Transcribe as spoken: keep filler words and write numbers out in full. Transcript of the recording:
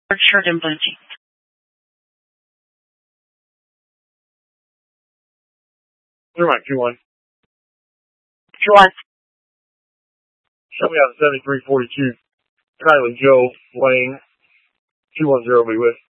shirt and blinking. Three Mike two one. Two one. Show me out seventy three forty two. Kylie Joe Lane two one zero be with.